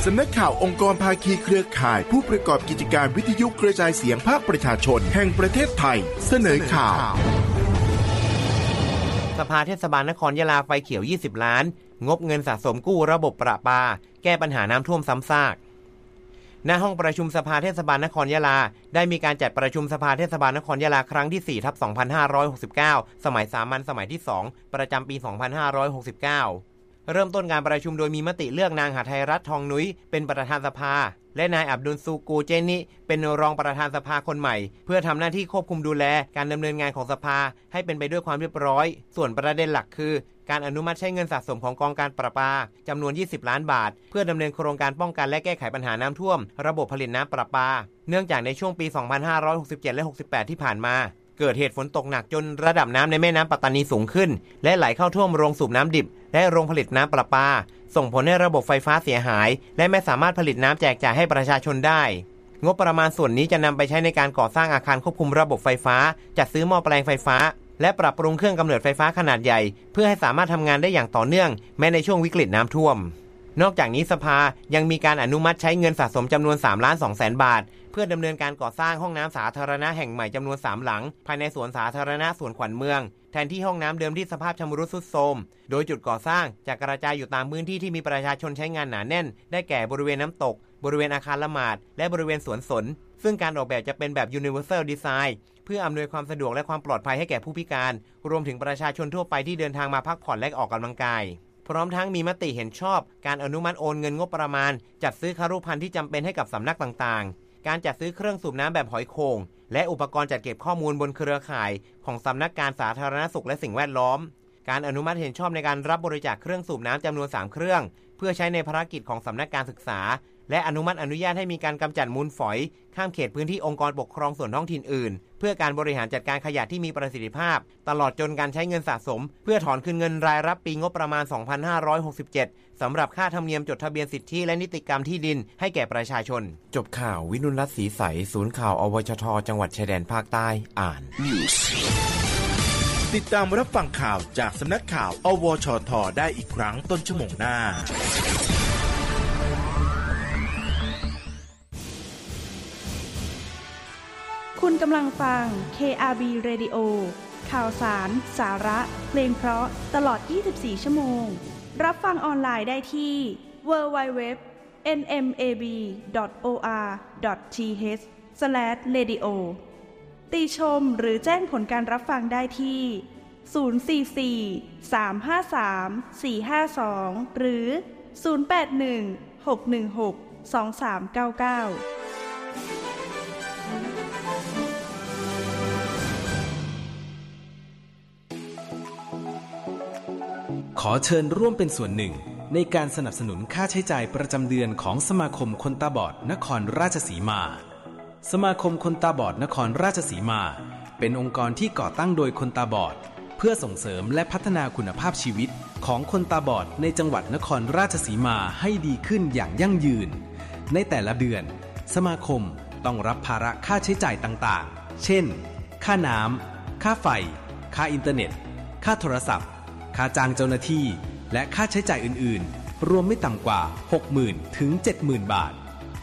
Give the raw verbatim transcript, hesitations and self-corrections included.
สำนักข่าวองค์กรภาคีเครือข่ายผู้ประกอบกิจการวิทยุกระจายเสียงภาคประชาชนแห่งประเทศไทยเสนอข่าวสภาเทศบาลนครยะลาไฟเขียวยี่สิบล้านงบเงินสะสมกู้ระบบประปาแก้ปัญหาน้ำท่วมซ้ำซากณห้องประชุมสภาเทศบาลนครยะลาได้มีการจัดประชุมสภาเทศบาลนครยะลาครั้งที่ สี่ทับสองพันห้าร้อยหกสิบเก้า สมัยสามัญสมัยที่ สอง ประจำปี สองพันห้าร้อยหกสิบเก้า เริ่มต้นการประชุมโดยมีมติเลือกนางหทัยรัตน์ทองนุ้ยเป็นประธานสภาและนายอับดุลซูกูเจนิเป็นรองประธานสภาคนใหม่เพื่อทำหน้าที่ควบคุมดูแลการดำเนินงานของสภาให้เป็นไปด้วยความเรียบร้อยส่วนประเด็นหลักคือการอนุมัติใช้เงินสะสมของกองการประปาจำนวนยี่สิบล้านบาทเพื่อดำเนินโครงการป้องกันและแก้ไขปัญหาน้ำท่วมระบบผลิตน้ำประปาเนื่องจากในช่วงปีสองพันห้าร้อยหกสิบเจ็ดและหกสิบแปดที่ผ่านมาเกิดเหตุฝนตกหนักจนระดับน้ำในแม่น้ำปัตตานีสูงขึ้นและไหลเข้าท่วมโรงสูบน้ำดิบและโรงผลิตน้ำประปาส่งผลให้ระบบไฟฟ้าเสียหายและไม่สามารถผลิตน้ำแจกจ่ายให้ประชาชนได้งบประมาณส่วนนี้จะนำไปใช้ในการก่อสร้างอาคารควบคุมระบบไฟฟ้าจัดซื้อหม้อแปลงไฟฟ้าและปรับปรุงเครื่องกำเนิดไฟฟ้าขนาดใหญ่เพื่อให้สามารถทำงานได้อย่างต่อเนื่องแม้ในช่วงวิกฤตน้ำท่วมนอกจากนี้สภายังมีการอนุมัติใช้เงินสะสมจำนวน สามล้านสองแสน บาทเพื่อดำเนินการก่อสร้างห้องน้ำสาธารณะแห่งใหม่จำนวนสามหลังภายในสวนสาธารณะสวนขวัญเมืองแทนที่ห้องน้ำเดิมที่สภาพชำรุดทรุดโทรมโดยจุดก่อสร้างจะกระจายอยู่ตามพื้นที่ที่มีประชาชนใช้งานหนาแน่นได้แก่บริเวณน้ำตกบริเวณอาคารละหมาดและบริเวณสวนสนซึ่งการออกแบบจะเป็นแบบ Universal Design เพื่ออำนวยความสะดวกและความปลอดภัยให้แก่ผู้พิการรวมถึงประชาชนทั่วไปที่เดินทางมาพักผ่อนและออกกำลังกายพร้อมทั้งมีมติเห็นชอบการอนุมัติโอนเงินงบประมาณจัดซื้อคฤภัณฑ์ที่จำเป็นให้กับสำนักต่างๆการจัดซื้อเครื่องสูบน้ำแบบหอยโข่งและอุปกรณ์จัดเก็บข้อมูลบนเครือข่ายของสำนักการสาธารณสุขและสิ่งแวดล้อมการอนุมัติเห็นชอบในการรับบริจาคเครื่องสูบน้ำจำนวนสามเครื่องเพื่อใช้ในภารกิจของสำนักการศึกษาและอนุมัติอนุญาตให้มีการกำจัดมูลฝอยข้ามเขตพื้นที่องค์กรปกครองส่วนท้องถิ่นอื่นเพื่อการบริหารจัดการขยะที่มีประสิทธิภาพตลอดจนการใช้เงินสะสมเพื่อถอนคืนเงินรายรับปีงบประมาณสองพันห้าร้อยหกสิบเจ็ดสำหรับค่าธรรมเนียมจดทะเบียนสิทธิและนิติกรรมที่ดินให้แก่ประชาชนจบข่าววินุรัตน์ศรีใสศูนย์ข่าวอวชทจังหวัดชายแดนภาคใต้อ่านติดตามรับฟังข่าวจากสำนักข่าวอวชทได้อีกครั้งต้นชั่วโมงหน้าคุณกำลังฟัง เค อาร์ บี Radio ข่าวสาร สาระ เพลงเพราะตลอดยี่สิบสี่ชั่วโมงรับฟังออนไลน์ได้ที่ ดับเบิลยู ดับเบิลยู ดับเบิลยู ดอท เอ็น เอ็ม เอ บี ดอท โอ อาร์ ดอท ที เอช สแลช เรดิโอ ติชมหรือแจ้งผลการรับฟังได้ที่ ศูนย์ สี่ สี่ สาม ห้า สาม สี่ ห้า สอง หรือ ศูนย์ แปด หนึ่ง หก หนึ่ง หก สอง สาม เก้า เก้าขอเชิญร่วมเป็นส่วนหนึ่งในการสนับสนุนค่าใช้จ่ายประจำเดือนของสมาคมคนตาบอดนครราชสีมาสมาคมคนตาบอดนครราชสีมาเป็นองค์กรที่ก่อตั้งโดยคนตาบอดเพื่อส่งเสริมและพัฒนาคุณภาพชีวิตของคนตาบอดในจังหวัดนครราชสีมาให้ดีขึ้นอย่างยั่งยืนในแต่ละเดือนสมาคมต้องรับภาระค่าใช้จ่ายต่างๆเช่นค่าน้ำค่าไฟค่าอินเทอร์เน็ตค่าโทรศัพท์ค่าจ้างเจ้าหน้าที่และค่าใช้จ่ายอื่นๆรวมไม่ต่ำกว่า หกหมื่น ถึง เจ็ดหมื่น บาท